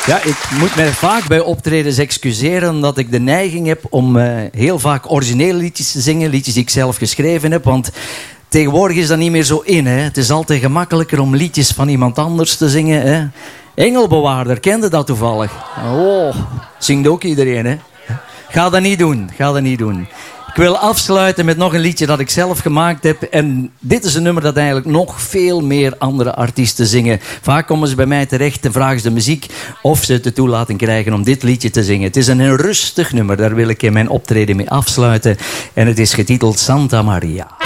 Ja, ik moet mij vaak bij optredens excuseren omdat ik de neiging heb om heel vaak originele liedjes te zingen. Liedjes die ik zelf geschreven heb, want tegenwoordig is dat niet meer zo in. Hè. Het is altijd gemakkelijker om liedjes van iemand anders te zingen. Hè. Engelbewaarder, kende dat toevallig? Oh, zingt ook iedereen, hè? Ga dat niet doen, ga dat niet doen. Ik wil afsluiten met nog een liedje dat ik zelf gemaakt heb. En dit is een nummer dat eigenlijk nog veel meer andere artiesten zingen. Vaak komen ze bij mij terecht en vragen ze de muziek of ze de toelating krijgen om dit liedje te zingen. Het is een rustig nummer, daar wil ik in mijn optreden mee afsluiten. En het is getiteld Santa Maria.